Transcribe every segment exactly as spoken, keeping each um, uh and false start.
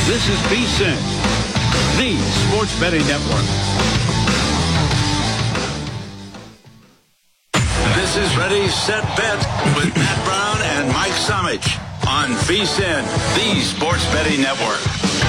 This is V S I N, the Sports Betting Network. This is Ready, Set, Bet with Matt Brown and Mike Somich on V S I N, the Sports Betting Network.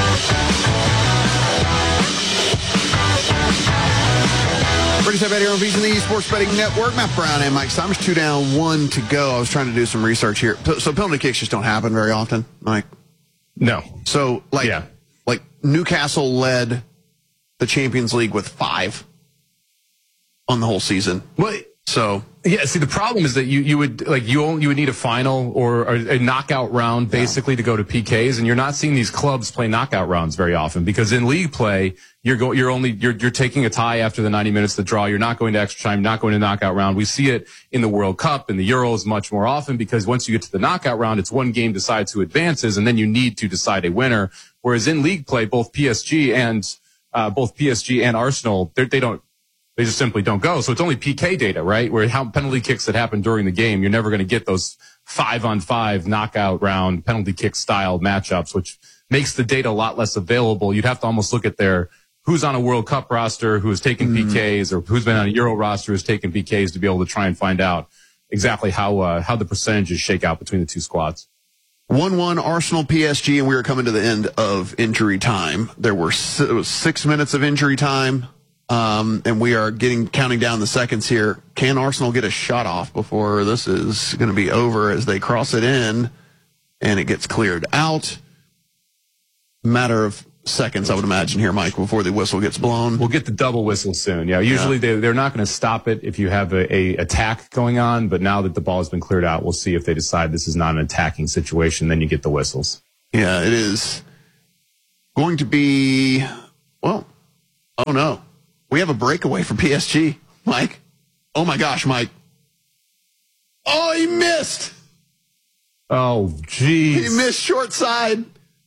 Ready, Set, Bet here on V S I N, the Sports Betting Network. Matt Brown and Mike Somich, two down, one to go. I was trying to do some research here. So penalty kicks just don't happen very often, Mike? No. So, like, yeah. like Newcastle led the Champions League with five on the whole season. Well, so yeah. See, the problem is that you, you would like you only, you would need a final or a, a knockout round basically yeah. to go to P Ks, and you're not seeing these clubs play knockout rounds very often because in league play you're go you're only you're you're taking a tie after the ninety minutes to draw. You're not going to extra time, not going to knockout round. We see it in the World Cup and the Euros much more often because once you get to the knockout round, it's one game decides who advances, and then you need to decide a winner. Whereas in league play, both P S G and uh, both P S G and Arsenal, they don't. They just simply don't go. So it's only P K data, right? Where how penalty kicks that happen during the game, you're never going to get those five on five knockout round penalty kick style matchups, which makes the data a lot less available. You'd have to almost look at their who's on a World Cup roster, who's taken mm. P Ks, or who's been on a Euro roster, who's taken P Ks to be able to try and find out exactly how uh, how the percentages shake out between the two squads. one one Arsenal P S G, and we were coming to the end of injury time. There were it was six minutes of injury time. Um, and we are getting counting down the seconds here. Can Arsenal get a shot off before this is going to be over as they cross it in and it gets cleared out? Matter of seconds, I would imagine here, Mike, before the whistle gets blown. We'll get the double whistle soon. Yeah, usually yeah. They, they're not going to stop it if you have a, a attack going on, but now that the ball has been cleared out, we'll see if they decide this is not an attacking situation. Then you get the whistles. Yeah, it is going to be, well, oh no. We have a breakaway for P S G, Mike. Oh, my gosh, Mike. Oh, he missed. Oh, jeez. He missed short side.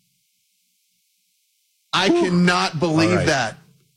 I Ooh. cannot believe right. that.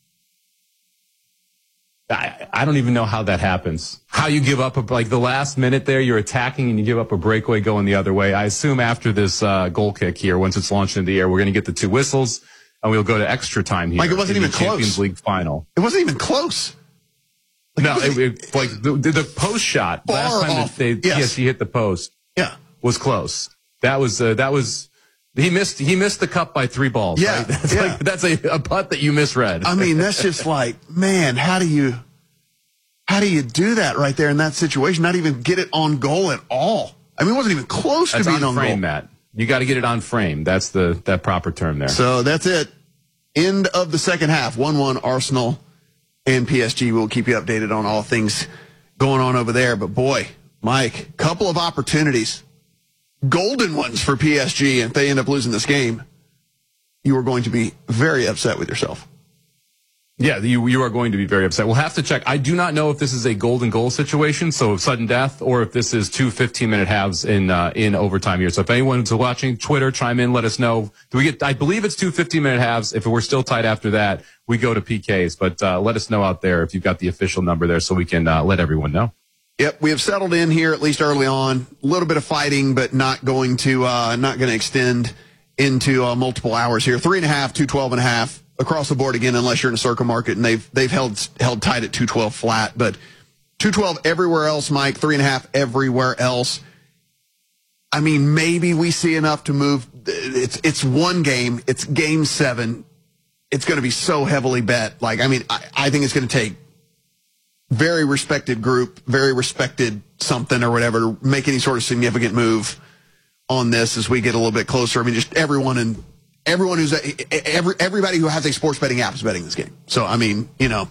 I, I don't even know how that happens. How you give up, a, like the last minute there, you're attacking and you give up a breakaway going the other way. I assume after this uh, goal kick here, once it's launched into the air, we're going to get the two whistles. And we'll go to extra time here. Like it wasn't even the close. Champions League final. It wasn't even close. Like no, it, it, like the, the post shot last time off. that they, yes. yes, he hit the post. Yeah, was close. That was uh, that was he missed he missed the cup by three balls. Yeah, right? That's, yeah. Like, that's a, a putt that you misread. I mean, that's just like, man, how do you how do you do that right there in that situation? Not even get it on goal at all. I mean, it wasn't even close that's to being on, on frame, goal. Matt. You got to get it on frame. That's the that proper term there. So that's it. End of the second half, one one Arsenal and P S G. We'll keep you updated on all things going on over there. But boy, Mike, couple of opportunities, golden ones for P S G. And if they end up losing this game, you are going to be very upset with yourself. Yeah, you you are going to be very upset. We'll have to check. I do not know if this is a golden goal situation, so sudden death, or if this is two fifteen-minute halves in uh, in overtime here. So if anyone's watching Twitter, chime in, let us know. Do we get? I believe it's two fifteen-minute halves. If we're still tied after that, we go to P Ks. But uh, let us know out there if you've got the official number there, so we can uh, let everyone know. Yep, we have settled in here at least early on. A little bit of fighting, but not going to uh, not going to extend into uh, multiple hours here. Three and a half, two twelve and a half. Across the board again, unless you're in a circle market, and they've they've held held tight at two twelve flat, but two twelve everywhere else, Mike. Three and a half everywhere else. I mean, maybe we see enough to move. It's it's one game. It's game seven. It's going to be so heavily bet. Like, I mean, I, I think it's going to take very respected group, very respected something or whatever to make any sort of significant move on this as we get a little bit closer. I mean, just everyone in. Everyone who's a, every everybody who has a sports betting app is betting this game. So I mean, you know,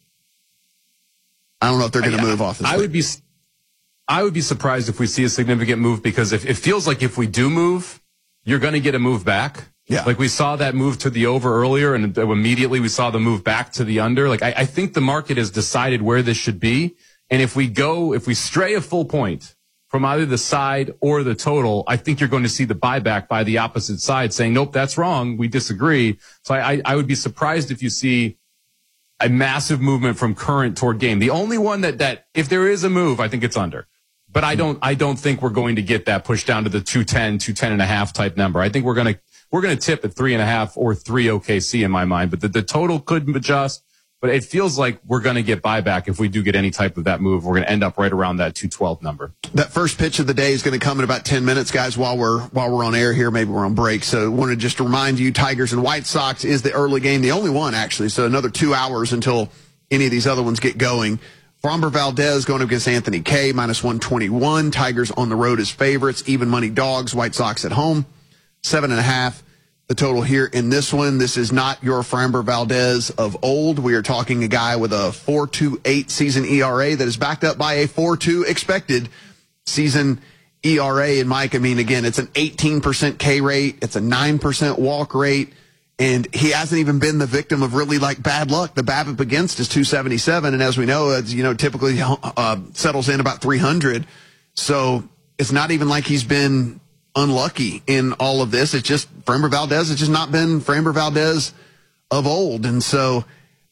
I don't know if they're going to move off this. I would be, I would be surprised if we see a significant move because if it feels like if we do move, you're going to get a move back. Yeah, like we saw that move to the over earlier, and immediately we saw the move back to the under. Like I, I think the market has decided where this should be, and if we go, if we stray a full point from either the side or the total, I think you're going to see the buyback by the opposite side saying, nope, that's wrong. We disagree. So I, I, I would be surprised if you see a massive movement from current toward game. The only one that, that if there is a move, I think it's under. But I don't, I don't think we're going to get that pushed down to the two ten, two ten and a half type number. I think we're going to, we're going to tip at three and a half or three O K C in my mind, but the, the total could adjust. But it feels like we're going to get buyback if we do get any type of that move. We're going to end up right around that two twelve number. That first pitch of the day is going to come in about ten minutes, guys, while we're while we're on air here. Maybe we're on break. So I wanted just to remind you, Tigers and White Sox is the early game, the only one, actually. So another two hours until any of these other ones get going. Framber Valdez going up against Anthony Kay, minus one twenty-one. Tigers on the road as favorites. Even money dogs. White Sox at home, seven and a half. The total here in this one. This is not your Framber Valdez of old. We are talking a guy with a four point two eight season E R A that is backed up by a four point two expected season E R A. And Mike, I mean, again, it's an eighteen percent K rate. It's a nine percent walk rate. And he hasn't even been the victim of really like bad luck. The BABIP against is two seventy-seven. And as we know, it's, you know, typically uh, settles in about three hundred. So it's not even like he's been unlucky in all of this. It's just Framber Valdez has just not been Framber Valdez of old. And so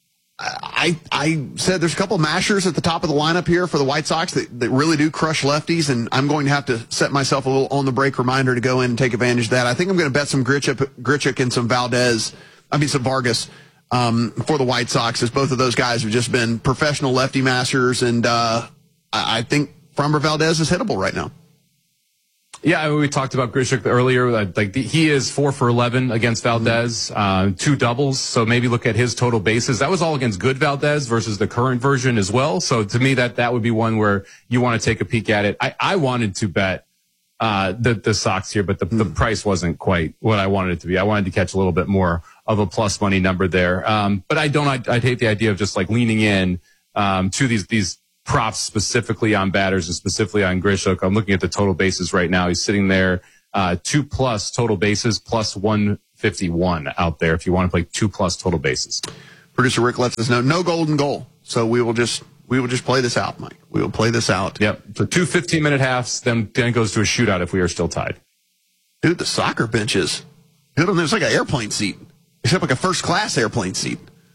I I said there's a couple of mashers at the top of the lineup here for the White Sox that, that really do crush lefties, and I'm going to have to set myself a little on the break reminder to go in and take advantage of that. I think I'm going to bet some Grichuk, Grichuk and some Valdez, I mean some Vargas um, for the White Sox, as both of those guys have just been professional lefty mashers, and uh, I, I think Framber Valdez is hittable right now. Yeah, I mean, we talked about Grichuk earlier. Like the, he is four for eleven against Valdez, uh, two doubles. So maybe look at his total bases. That was all against good Valdez versus the current version as well. So to me, that that would be one where you want to take a peek at it. I, I wanted to bet uh, the the Sox here, but the, the price wasn't quite what I wanted it to be. I wanted to catch a little bit more of a plus money number there. Um, but I don't. I'd, I'd hate the idea of just like leaning in um, to these these. props specifically on batters and specifically on Grichuk. I'm looking at the total bases right now. He's sitting there, uh, two plus total bases plus one fifty-one out there if you want to play two plus total bases. Producer Rick lets us know no golden goal. So we will just, we will just play this out, Mike. We will play this out. Yep. So two fifteen minute halves, then, then it goes to a shootout if we are still tied. Dude, the soccer benches. Good on There's like an airplane seat, except like a first class airplane seat.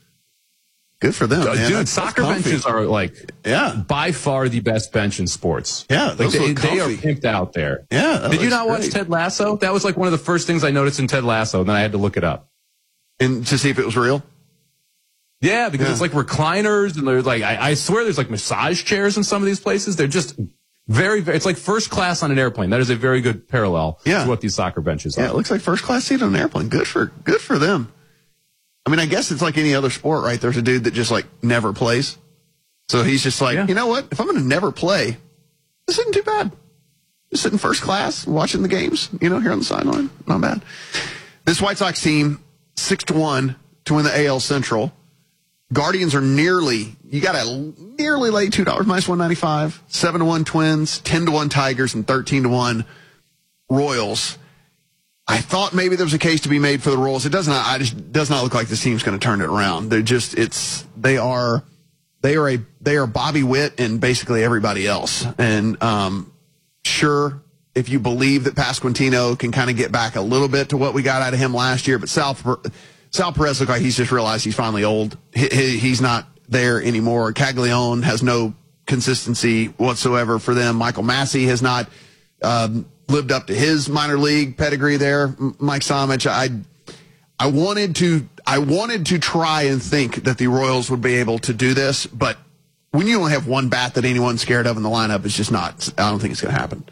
Good for them, uh, man. Dude, that's, soccer that's benches are like yeah. by far the best bench in sports. Yeah, like they, they are pimped out there. Yeah. Did you not great. watch Ted Lasso? That was like one of the first things I noticed in Ted Lasso, and then I had to look it up. And to see if it was real? Yeah, because yeah. it's like recliners, and there's like, I, I swear there's like massage chairs in some of these places. They're just very, very, it's like first class on an airplane. That is a very good parallel yeah. to what these soccer benches are. Yeah, it looks like first class seat on an airplane. Good for, good for them. I mean, I guess it's like any other sport, right? There's a dude that just like never plays. So he's just like, yeah. you know what? If I'm going to never play, this isn't too bad. Just sitting first class, watching the games, you know, here on the sideline. Not bad. This White Sox team, six to one to win the A L Central. Guardians are nearly, you got to nearly lay two dollars minus one ninety-five. seven to one Twins, ten to one Tigers, and thirteen to one Royals. I thought maybe there was a case to be made for the Royals. It does not. I just does not look like this team's going to turn it around. They're just. It's. They are. They are a. They are Bobby Witt and basically everybody else. And um, sure, if you believe that Pasquantino can kind of get back a little bit to what we got out of him last year, but Sal Sal Perez looks like he's just realized he's finally old. He, he, he's not there anymore. Caglione has no consistency whatsoever for them. Michael Massey has not. Um, lived up to his minor league pedigree there, Mike Samich. I I wanted to I wanted to try and think that the Royals would be able to do this, but when you only have one bat that anyone's scared of in the lineup, it's just not. I don't think it's going to happen.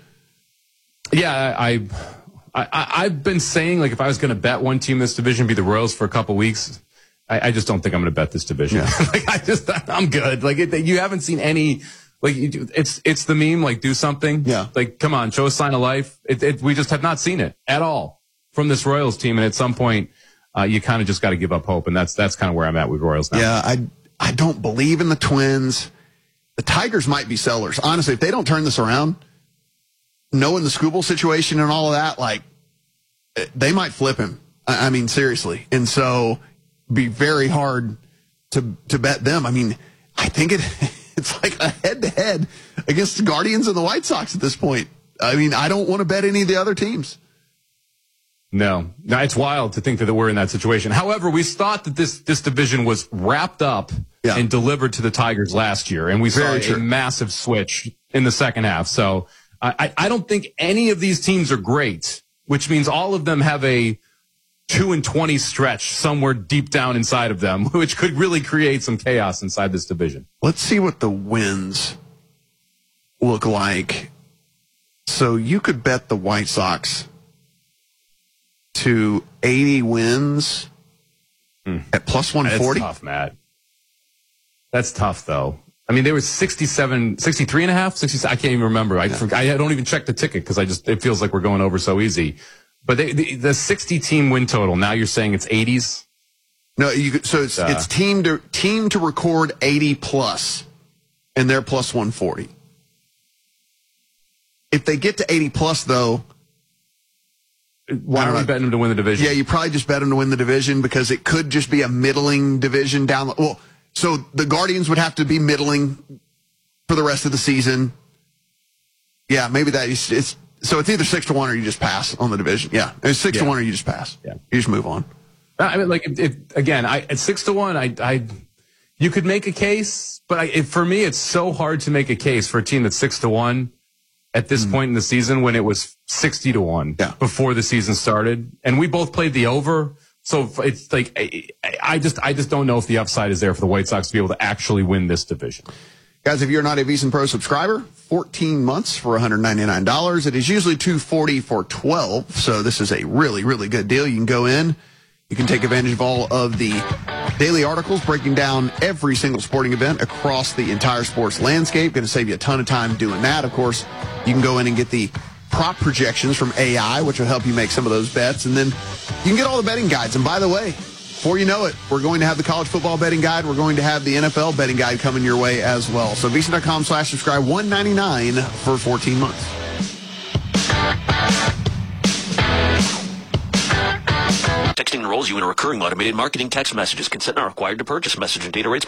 Yeah, I, I I've been saying like if I was going to bet one team in this division be the Royals for a couple weeks, I, I just don't think I'm going to bet this division. Yeah. like I just I'm good. Like it, you haven't seen any. Like it's it's the meme. Like do something. Yeah. Like come on, show a sign of life. It, it, we just have not seen it at all from this Royals team. And at some point, uh, you kind of just got to give up hope. And that's that's kind of where I'm at with Royals now. Yeah, I I don't believe in the Twins. The Tigers might be sellers. Honestly, if they don't turn this around, knowing the Skubal situation and all of that, like they might flip him. I, I mean, seriously. And so, be very hard to to bet them. I mean, I think it. It's like a head-to-head against the Guardians and the White Sox at this point. I mean, I don't want to bet any of the other teams. No. No, it's wild to think that we're in that situation. However, we thought that this this division was wrapped up yeah. and delivered to the Tigers last year, and we Very saw true. a massive switch in the second half. So I, I don't think any of these teams are great, which means all of them have a two and twenty stretch somewhere deep down inside of them, which could really create some chaos inside this division. Let's see what the wins look like. So you could bet the White Sox to eighty wins hmm. at plus one forty. That's tough, Matt. That's tough, though. I mean, they were sixty-seven, sixty-three and a half, sixty, I can't even remember. I, yeah. I don't even check the ticket because I just, it feels like we're going over so easy. But they, the, the sixty team win total, now you're saying it's eighties? No, you, so it's, uh, it's team to, team to record eighty plus, and they're plus one forty. If they get to eighty plus, though, why are we betting them to win the division? Yeah, you probably just bet them to win the division because it could just be a middling division down the, well, so the Guardians would have to be middling for the rest of the season. Yeah, maybe that is, it's, so it's either six to one or you just pass on the division. Yeah, it's six yeah. to one or you just pass. Yeah, you just move on. I mean, like, if, if, again, I, at six to one, I, I, you could make a case, but I, if, for me, it's so hard to make a case for a team that's six to one at this mm. point in the season when it was sixty to one yeah. before the season started, and we both played the over. So it's like, I just, I just don't know if the upside is there for the White Sox to be able to actually win this division. Guys, if you're not a VSiN Pro subscriber, fourteen months for one hundred ninety-nine dollars. It is usually two hundred forty dollars for twelve. So this is a really, really good deal. You can go in. You can take advantage of all of the daily articles breaking down every single sporting event across the entire sports landscape. Going to save you a ton of time doing that. Of course, you can go in and get the prop projections from A I, which will help you make some of those bets. And then you can get all the betting guides. And by the way, before you know it, we're going to have the college football betting guide. We're going to have the N F L betting guide coming your way as well. So VSiN.com slash subscribe, one hundred ninety-nine dollars for fourteen months. Texting enrolls you in a recurring automated marketing text messages. Consent not required to purchase. Message and data rates